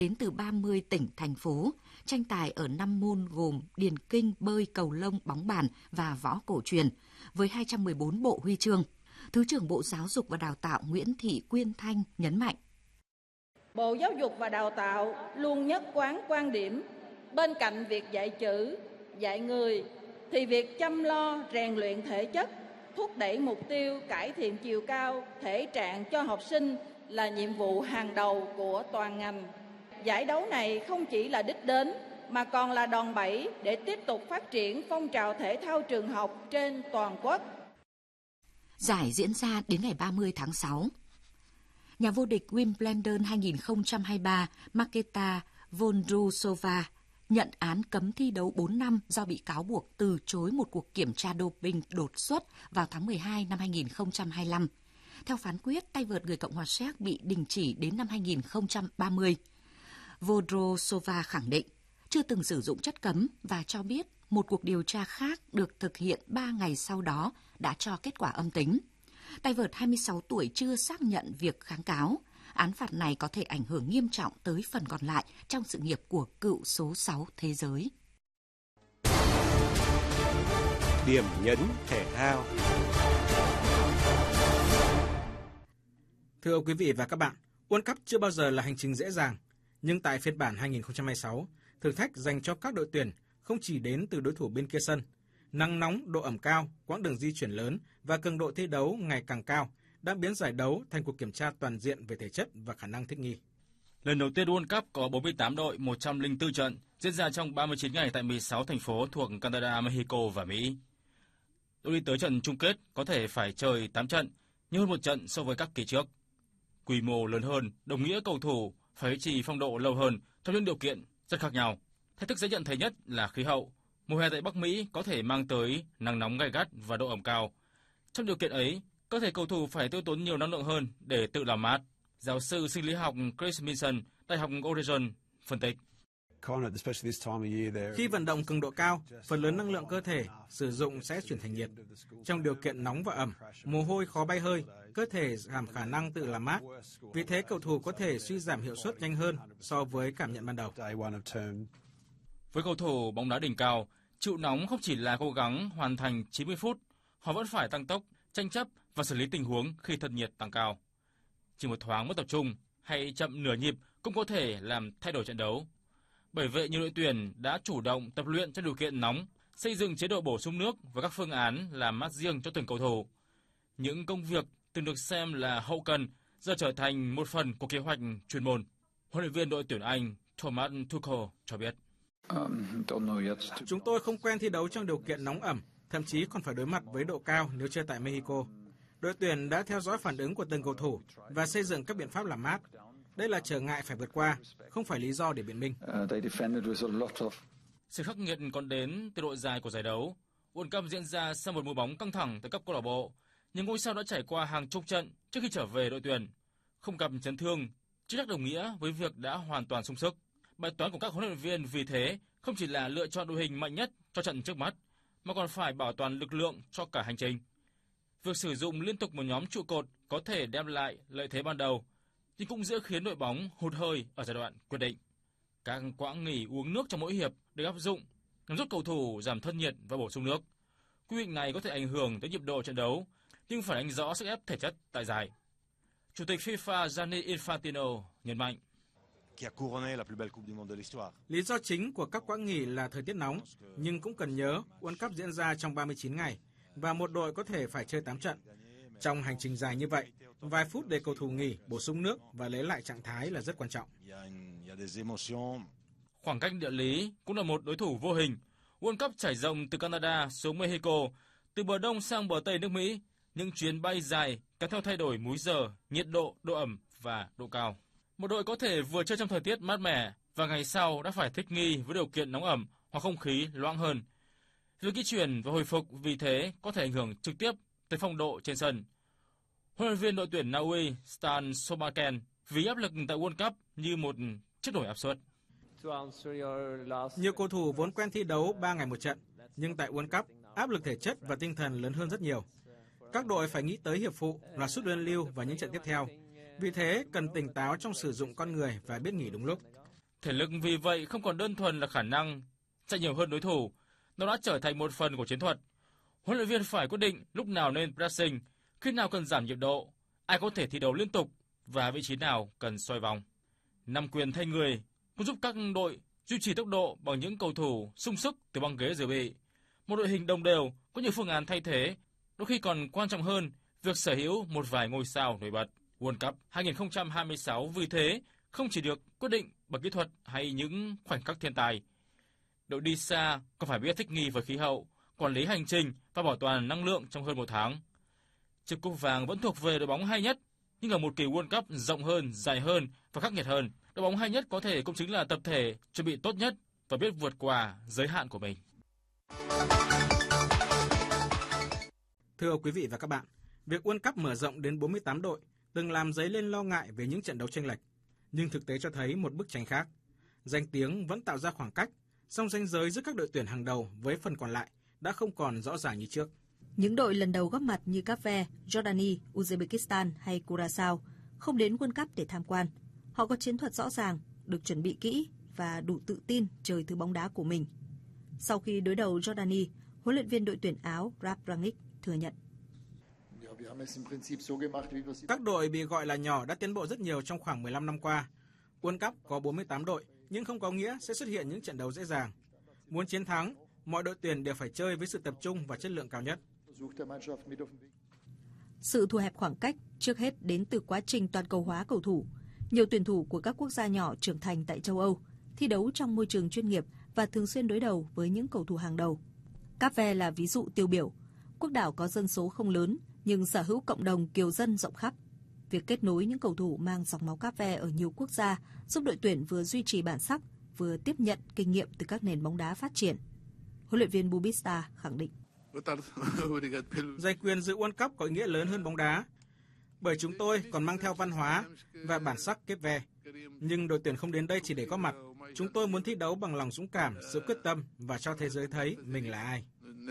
đến từ 30 tỉnh, thành phố, tranh tài ở 5 môn gồm điền kinh, bơi, cầu lông, bóng bàn và võ cổ truyền, với 214 bộ huy chương. Thứ trưởng Bộ Giáo dục và Đào tạo Nguyễn Thị Quyên Thanh nhấn mạnh. Bộ Giáo dục và Đào tạo luôn nhất quán quan điểm, bên cạnh việc dạy chữ, dạy người, thì việc chăm lo, rèn luyện thể chất, thúc đẩy mục tiêu cải thiện chiều cao, thể trạng cho học sinh là nhiệm vụ hàng đầu của toàn ngành. Giải đấu này không chỉ là đích đến, mà còn là đòn bẩy để tiếp tục phát triển phong trào thể thao trường học trên toàn quốc. Giải diễn ra đến ngày 30 tháng 6. Nhà vô địch Wimbledon 2023 Marketa Vondrousova nhận án cấm thi đấu 4 năm do bị cáo buộc từ chối một cuộc kiểm tra doping đột xuất vào tháng 12 năm 2025. Theo phán quyết, tay vợt người Cộng hòa Séc bị đình chỉ đến năm 2030. Vondrousova khẳng định chưa từng sử dụng chất cấm và cho biết một cuộc điều tra khác được thực hiện 3 ngày sau đó đã cho kết quả âm tính. Tay vợt 26 tuổi chưa xác nhận việc kháng cáo. Án phạt này có thể ảnh hưởng nghiêm trọng tới phần còn lại trong sự nghiệp của cựu số 6 thế giới. Điểm nhấn thể thao. Thưa quý vị và các bạn, World Cup chưa bao giờ là hành trình dễ dàng, nhưng tại phiên bản 2026, thử thách dành cho các đội tuyển không chỉ đến từ đối thủ bên kia sân. Nắng nóng, độ ẩm cao, quãng đường di chuyển lớn và cường độ thi đấu ngày càng cao đã biến giải đấu thành cuộc kiểm tra toàn diện về thể chất và khả năng thích nghi. Lần đầu tiên World Cup có 48 đội, 104 trận, diễn ra trong 39 ngày tại 16 thành phố thuộc Canada, Mexico và Mỹ. Đội đi tới trận chung kết có thể phải chơi 8 trận, nhiều hơn một trận so với các kỳ trước. Quy mô lớn hơn, đồng nghĩa cầu thủ phải duy trì phong độ lâu hơn trong những điều kiện rất khác nhau. Thách thức dễ nhận thấy nhất là khí hậu. Mùa hè tại Bắc Mỹ có thể mang tới nắng nóng gay gắt và độ ẩm cao. Trong điều kiện ấy, cơ thể cầu thủ phải tiêu tốn nhiều năng lượng hơn để tự làm mát. Giáo sư sinh lý học Chris Minson, Đại học Oregon, phân tích. Khi vận động cường độ cao, phần lớn năng lượng cơ thể sử dụng sẽ chuyển thành nhiệt. Trong điều kiện nóng và ẩm, mồ hôi khó bay hơi, cơ thể giảm khả năng tự làm mát. Vì thế, cầu thủ có thể suy giảm hiệu suất nhanh hơn so với cảm nhận ban đầu. Với cầu thủ bóng đá đỉnh cao, chịu nóng không chỉ là cố gắng hoàn thành 90 phút, họ vẫn phải tăng tốc, tranh chấp và xử lý tình huống khi thân nhiệt tăng cao. Chỉ một thoáng mất tập trung hay chậm nửa nhịp cũng có thể làm thay đổi trận đấu. Bởi vậy, nhiều đội tuyển đã chủ động tập luyện trong điều kiện nóng, xây dựng chế độ bổ sung nước và các phương án làm mát riêng cho từng cầu thủ. Những công việc từng được xem là hậu cần giờ trở thành một phần của kế hoạch chuyên môn. Huấn luyện viên đội tuyển Anh Thomas Tuchel cho biết. Chúng tôi không quen thi đấu trong điều kiện nóng ẩm, thậm chí còn phải đối mặt với độ cao nếu chơi tại Mexico. Đội tuyển đã theo dõi phản ứng của từng cầu thủ và xây dựng các biện pháp làm mát. Đây là trở ngại phải vượt qua, không phải lý do để biện minh. Sự khắc nghiệt còn đến từ độ dài của giải đấu. World Cup diễn ra sau một mùa bóng căng thẳng tại các câu lạc bộ, nhưng ngôi sao đã trải qua hàng chục trận trước khi trở về đội tuyển. Không gặp chấn thương, chưa chắc đồng nghĩa với việc đã hoàn toàn sung sức. Bài toán của các huấn luyện viên vì thế không chỉ là lựa chọn đội hình mạnh nhất cho trận trước mắt, mà còn phải bảo toàn lực lượng cho cả hành trình. Việc sử dụng liên tục một nhóm trụ cột có thể đem lại lợi thế ban đầu, nhưng cũng dễ khiến đội bóng hụt hơi ở giai đoạn quyết định. Các quãng nghỉ uống nước trong mỗi hiệp được áp dụng nhằm giúp cầu thủ giảm thân nhiệt và bổ sung nước. Quy định này có thể ảnh hưởng tới nhịp độ trận đấu, nhưng phải đánh rõ sức ép thể chất tại giải. Chủ tịch FIFA Gianni Infantino nhấn mạnh. Lý do chính của các quãng nghỉ là thời tiết nóng, nhưng cũng cần nhớ World Cup diễn ra trong 39 ngày và một đội có thể phải chơi 8 trận. Trong hành trình dài như vậy, vài phút để cầu thủ nghỉ, bổ sung nước và lấy lại trạng thái là rất quan trọng. Khoảng cách địa lý cũng là một đối thủ vô hình. World Cup trải rộng từ Canada xuống Mexico, từ bờ đông sang bờ tây nước Mỹ. Những chuyến bay dài kéo theo thay đổi múi giờ, nhiệt độ, độ ẩm và độ cao. Một đội có thể vừa chơi trong thời tiết mát mẻ và ngày sau đã phải thích nghi với điều kiện nóng ẩm hoặc không khí loãng hơn. Việc di chuyển và hồi phục vì thế có thể ảnh hưởng trực tiếp tới phong độ trên sân. Huấn luyện viên đội tuyển Na Uy Stan Solbakken ví áp lực tại World Cup như một chiếc nổi áp suất. Nhiều cầu thủ vốn quen thi đấu 3 ngày một trận, nhưng tại World Cup, áp lực thể chất và tinh thần lớn hơn rất nhiều. Các đội phải nghĩ tới hiệp phụ, loạt sút luân lưu và những trận tiếp theo. Vì thế, cần tỉnh táo trong sử dụng con người và biết nghỉ đúng lúc. Thể lực vì vậy không còn đơn thuần là khả năng chạy nhiều hơn đối thủ, nó đã trở thành một phần của chiến thuật. Huấn luyện viên phải quyết định lúc nào nên pressing, khi nào cần giảm nhịp độ, ai có thể thi đấu liên tục và vị trí nào cần xoay vòng. Nắm quyền thay người cũng giúp các đội duy trì tốc độ bằng những cầu thủ sung sức từ băng ghế dự bị. Một đội hình đồng đều có nhiều phương án thay thế, đôi khi còn quan trọng hơn việc sở hữu một vài ngôi sao nổi bật. World Cup 2026 vì thế không chỉ được quyết định bằng kỹ thuật hay những khoảnh khắc thiên tài. Đội đi xa còn phải biết thích nghi với khí hậu, quản lý hành trình và bảo toàn năng lượng trong hơn một tháng. Chiếc cúp vàng vẫn thuộc về đội bóng hay nhất, nhưng ở một kỳ World Cup rộng hơn, dài hơn và khắc nghiệt hơn, đội bóng hay nhất có thể cũng chính là tập thể chuẩn bị tốt nhất và biết vượt qua giới hạn của mình. Thưa quý vị và các bạn, việc World Cup mở rộng đến 48 đội từng làm dấy lên lo ngại về những trận đấu chênh lệch, nhưng thực tế cho thấy một bức tranh khác. Danh tiếng vẫn tạo ra khoảng cách, song ranh giới giữa các đội tuyển hàng đầu với phần còn lại đã không còn rõ ràng như trước. Những đội lần đầu góp mặt như Cape Verde, Jordani, Uzbekistan hay Curaçao không đến World Cup để tham quan. Họ có chiến thuật rõ ràng, được chuẩn bị kỹ và đủ tự tin chơi thứ bóng đá của mình. Sau khi đối đầu Jordani, huấn luyện viên đội tuyển Áo Ralf Rangnick thừa nhận. Các đội bị gọi là nhỏ đã tiến bộ rất nhiều trong khoảng 15 năm qua. World Cup có 48 đội, nhưng không có nghĩa sẽ xuất hiện những trận đấu dễ dàng. Muốn chiến thắng, mọi đội tuyển đều phải chơi với sự tập trung và chất lượng cao nhất. Sự thu hẹp khoảng cách trước hết đến từ quá trình toàn cầu hóa cầu thủ. Nhiều tuyển thủ của các quốc gia nhỏ trưởng thành tại châu Âu, thi đấu trong môi trường chuyên nghiệp và thường xuyên đối đầu với những cầu thủ hàng đầu. Cape Verde là ví dụ tiêu biểu. Quốc đảo có dân số không lớn, nhưng sở hữu cộng đồng kiều dân rộng khắp. Việc kết nối những cầu thủ mang dòng máu Cape Verde ở nhiều quốc gia giúp đội tuyển vừa duy trì bản sắc, vừa tiếp nhận kinh nghiệm từ các nền bóng đá phát triển. Huấn luyện viên Bubista khẳng định. Giành quyền dự World Cup có ý nghĩa lớn hơn bóng đá, bởi chúng tôi còn mang theo văn hóa và bản sắc Cape Verde. Nhưng đội tuyển không đến đây chỉ để có mặt. Chúng tôi muốn thi đấu bằng lòng dũng cảm, sự quyết tâm và cho thế giới thấy mình là ai.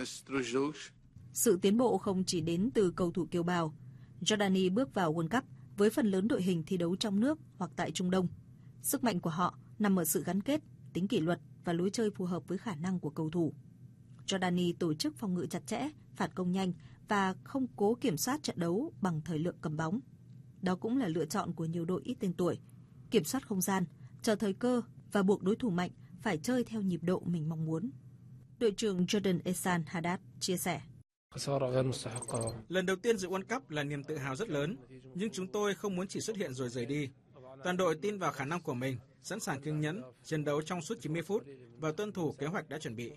Sự tiến bộ không chỉ đến từ cầu thủ kiều bào. Jordani bước vào World Cup với phần lớn đội hình thi đấu trong nước hoặc tại Trung Đông. Sức mạnh của họ nằm ở sự gắn kết, tính kỷ luật và lối chơi phù hợp với khả năng của cầu thủ. Jordani tổ chức phòng ngự chặt chẽ, phản công nhanh và không cố kiểm soát trận đấu bằng thời lượng cầm bóng. Đó cũng là lựa chọn của nhiều đội ít tên tuổi. Kiểm soát không gian, chờ thời cơ và buộc đối thủ mạnh phải chơi theo nhịp độ mình mong muốn. Đội trưởng Jordan Ehsan Haddad chia sẻ. Lần đầu tiên dự World Cup là niềm tự hào rất lớn, nhưng chúng tôi không muốn chỉ xuất hiện rồi rời đi. Toàn đội tin vào khả năng của mình, sẵn sàng kiên nhẫn, chiến đấu trong suốt 90 phút và tuân thủ kế hoạch đã chuẩn bị.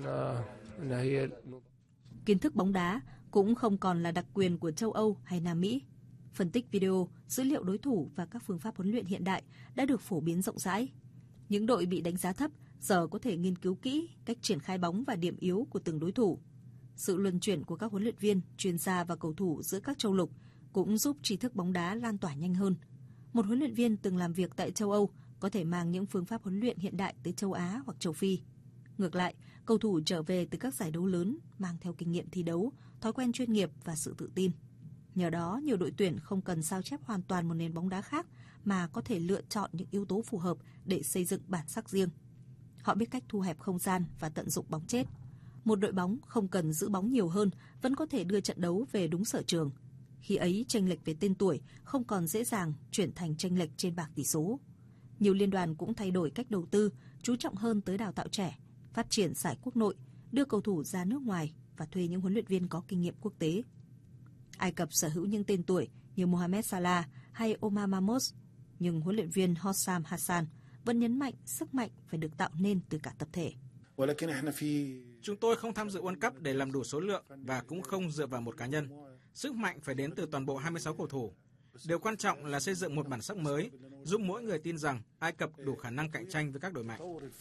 Kiến thức bóng đá cũng không còn là đặc quyền của châu Âu hay Nam Mỹ. Phân tích video, dữ liệu đối thủ và các phương pháp huấn luyện hiện đại đã được phổ biến rộng rãi. Những đội bị đánh giá thấp giờ có thể nghiên cứu kỹ cách triển khai bóng và điểm yếu của từng đối thủ. Sự luân chuyển của các huấn luyện viên, chuyên gia và cầu thủ giữa các châu lục cũng giúp tri thức bóng đá lan tỏa nhanh hơn. Một huấn luyện viên từng làm việc tại châu Âu có thể mang những phương pháp huấn luyện hiện đại tới châu Á hoặc châu Phi. Ngược lại, cầu thủ trở về từ các giải đấu lớn mang theo kinh nghiệm thi đấu, thói quen chuyên nghiệp và sự tự tin. Nhờ đó, nhiều đội tuyển không cần sao chép hoàn toàn một nền bóng đá khác mà có thể lựa chọn những yếu tố phù hợp để xây dựng bản sắc riêng. Họ biết cách thu hẹp không gian và tận dụng bóng chết. Một đội bóng không cần giữ bóng nhiều hơn vẫn có thể đưa trận đấu về đúng sở trường. Khi ấy, chênh lệch về tên tuổi không còn dễ dàng chuyển thành chênh lệch trên bảng tỷ số. Nhiều liên đoàn cũng thay đổi cách đầu tư, chú trọng hơn tới đào tạo trẻ, phát triển giải quốc nội, đưa cầu thủ ra nước ngoài và thuê những huấn luyện viên có kinh nghiệm quốc tế. Ai Cập sở hữu những tên tuổi như Mohamed Salah hay Omar Mahmoud, nhưng huấn luyện viên Hossam Hassan vẫn nhấn mạnh sức mạnh phải được tạo nên từ cả tập thể. Chúng tôi không tham dự World Cup để làm đủ số lượng và cũng không dựa vào một cá nhân. Sức mạnh phải đến từ toàn bộ 26 cầu thủ. Điều quan trọng là xây dựng một bản sắc mới, giúp mỗi người tin rằng Ai Cập đủ khả năng cạnh tranh với các đội mạnh.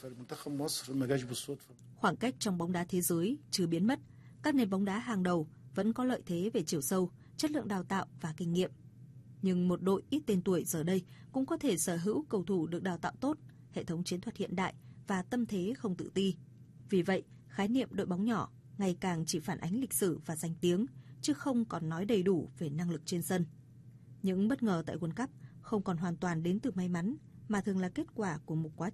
Khoảng cách trong bóng đá thế giới chưa biến mất, các nền bóng đá hàng đầu vẫn có lợi thế về chiều sâu, chất lượng đào tạo và kinh nghiệm. Nhưng một đội ít tên tuổi giờ đây cũng có thể sở hữu cầu thủ được đào tạo tốt, hệ thống chiến thuật hiện đại và tâm thế không tự ti. Vì vậy, khái niệm đội bóng nhỏ ngày càng chỉ phản ánh lịch sử và danh tiếng, chứ không còn nói đầy đủ về năng lực trên sân. Những bất ngờ tại World Cup không còn hoàn toàn đến từ may mắn, mà thường là kết quả của một quá